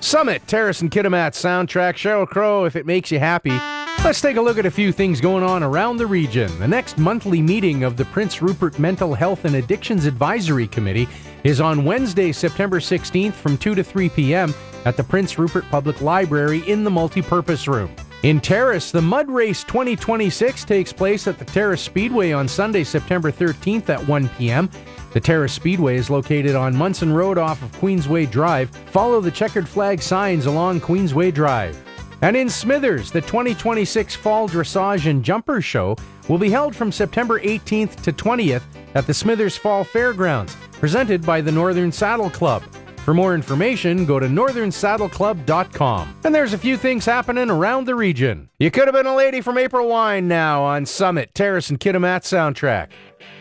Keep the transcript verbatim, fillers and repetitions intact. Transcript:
Summit, Terrace and Kitimat soundtrack. Sheryl Crow, if it makes you happy. Let's take a look at a few things going on around the region. The next monthly meeting of the Prince Rupert Mental Health and Addictions Advisory Committee is on Wednesday, September sixteenth from two to three p.m. at the Prince Rupert Public Library in the multipurpose room. In Terrace, the Mud Race twenty twenty-six takes place at the Terrace Speedway on Sunday, September thirteenth at one p.m. The Terrace Speedway is located on Munson Road off of Queensway Drive. Follow the checkered flag signs along Queensway Drive. And in Smithers, the twenty twenty-six Fall Dressage and Jumper Show will be held from September eighteenth to twentieth at the Smithers Fall Fairgrounds, presented by the Northern Saddle Club. For more information, go to northern saddle club dot com. And there's a few things happening around the region. You could have been a lady from April Wine now on Summit, Terrace and Kitimat soundtrack.